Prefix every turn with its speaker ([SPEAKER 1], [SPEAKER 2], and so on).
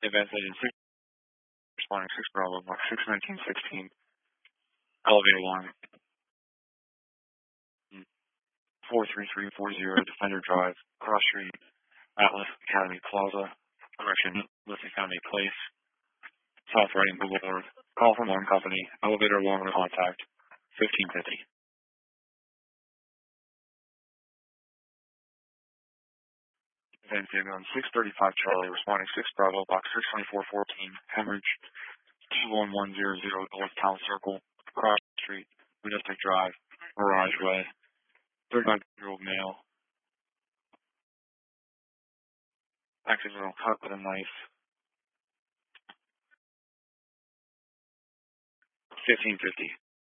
[SPEAKER 1] Advanced Agent 6, responding 6 Bravo, Mark 61916, elevator alarm, 43340, Defender Drive, Cross Street, Atlas Academy Plaza, correction, Atlas Academy Place, South Reading Boulevard. Call from alarm company, elevator alarm contact, 1550. Advanced Agent 635 Charlie, responding 6 Bravo, box 62414, hemorrhage, 21100 North Town Circle, Cross Street, Majestic Drive, Mirage Way, 39-year-old male, accidental cut with a knife, 1550.